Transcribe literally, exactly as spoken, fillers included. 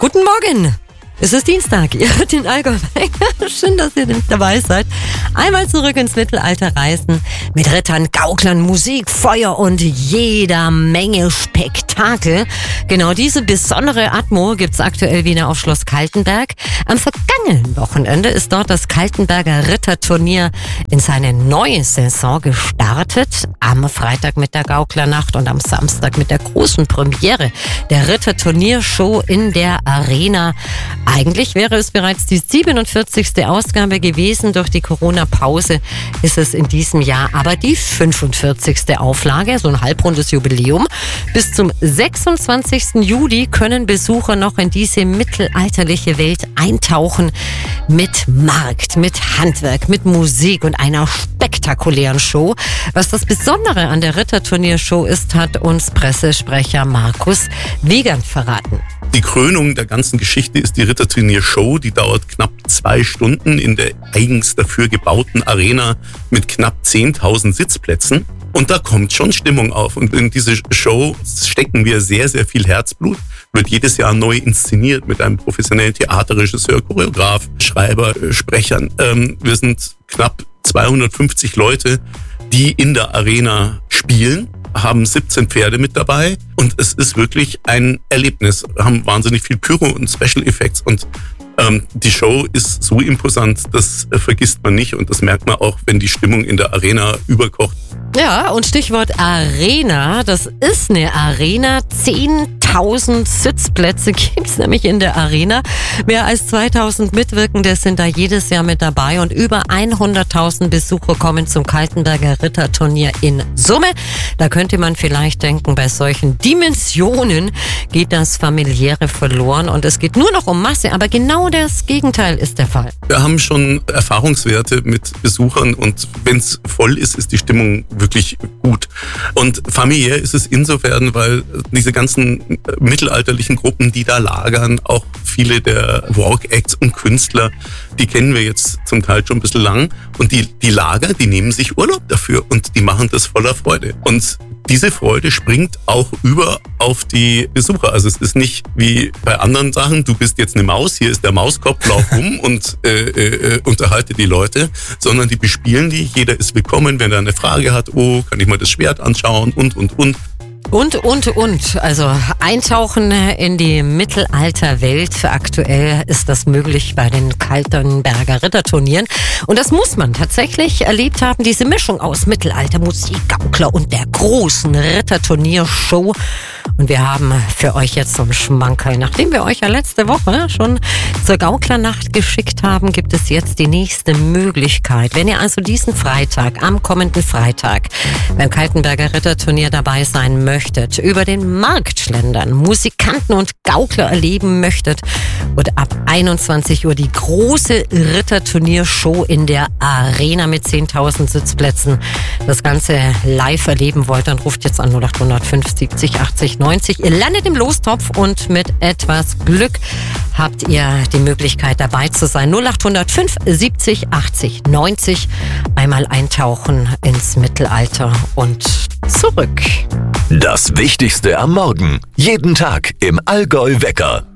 Guten Morgen! Es ist Dienstag, ihr hört den Allgäu Wecker. Schön, dass ihr dabei seid. Einmal zurück ins Mittelalter reisen mit Rittern, Gauklern, Musik, Feuer und jeder Menge Spektakel. Genau diese besondere Atmo gibt's aktuell wieder auf Schloss Kaltenberg. Am vergangenen Wochenende ist dort das Kaltenberger Ritterturnier in seine neue Saison gestartet. Am Freitag mit der Gauklernacht und am Samstag mit der großen Premiere der Ritterturniershow in der Arena. Eigentlich wäre es bereits die siebenundvierzigste Ausgabe gewesen. Durch die Corona-Pause ist es in diesem Jahr aber die fünfundvierzigste Auflage, so ein halbrundes Jubiläum. Bis zum sechsundzwanzigsten Juli können Besucher noch in diese mittelalterliche Welt eintauchen mit Markt, mit Handwerk, mit Musik und einer spektakulären Show. Was das Besondere an der Ritterturniershow ist, hat uns Pressesprecher Markus Wiegand verraten. Die Krönung der ganzen Geschichte ist die Ritterturniershow. Die dauert knapp zwei Stunden in der eigens dafür gebauten Arena mit knapp zehntausend Sitzplätzen. Und da kommt schon Stimmung auf. Und in diese Show stecken wir sehr, sehr viel Herzblut. Wird jedes Jahr neu inszeniert mit einem professionellen Theaterregisseur, Choreograf, Schreiber, Sprechern. Ähm, wir sind knapp zweihundertfünfzig Leute, die in der Arena spielen, haben siebzehn Pferde mit dabei und es ist wirklich ein Erlebnis. Wir haben wahnsinnig viel Pyro und Special Effects und ähm, die Show ist so imposant, das äh, vergisst man nicht und das merkt man auch, wenn die Stimmung in der Arena überkocht. Ja, und Stichwort Arena, das ist eine Arena, zehntausend Sitzplätze gibt's nämlich in der Arena. Mehr als zweitausend Mitwirkende sind da jedes Jahr mit dabei und über hunderttausend Besucher kommen zum Kaltenberger Ritterturnier in Summe. Da könnte man vielleicht denken, bei solchen Dimensionen geht das Familiäre verloren und es geht nur noch um Masse, aber genau das Gegenteil ist der Fall. Wir haben schon Erfahrungswerte mit Besuchern und wenn's voll ist, ist die Stimmung wirklich gut. Und familiär ist es insofern, weil diese ganzen mittelalterlichen Gruppen, die da lagern, auch viele der Walk-Acts und Künstler, die kennen wir jetzt zum Teil schon ein bisschen lang. Und die, die Lager, die nehmen sich Urlaub dafür und die machen das voller Freude. Und diese Freude springt auch über auf die Besucher. Also es ist nicht wie bei anderen Sachen, du bist jetzt eine Maus, hier ist der Mauskopf, lauf rum und äh, äh, unterhalte die Leute, sondern die bespielen die. Jeder ist willkommen, wenn er eine Frage hat, oh, kann ich mal das Schwert anschauen und, und, und. Und, und, und. Also eintauchen in die Mittelalterwelt. Aktuell ist das möglich bei den Kaltenberger Ritterturnieren. Und das muss man tatsächlich erlebt haben. Diese Mischung aus Mittelalter, Musik, Gaukler und der großen Ritterturniershow. Und wir haben für euch jetzt so einen Schmankerl. Nachdem wir euch ja letzte Woche schon zur Gauklernacht geschickt haben, gibt es jetzt die nächste Möglichkeit. Wenn ihr also diesen Freitag, am kommenden Freitag, beim Kaltenberger Ritterturnier dabei sein möchtet, über den Markt schlendern, Musikanten und Gaukler erleben möchtet und ab einundzwanzig Uhr die große Ritterturniershow in der Arena mit zehntausend Sitzplätzen das Ganze live erleben wollt, dann ruft jetzt an null acht null null fünf siebzig achtzig neunzig. Ihr landet im Lostopf und mit etwas Glück habt ihr die Möglichkeit dabei zu sein. null acht null null fünf siebzig achtzig neunzig. Einmal eintauchen ins Mittelalter und zurück. Das Wichtigste am Morgen. Jeden Tag im Allgäu Wecker.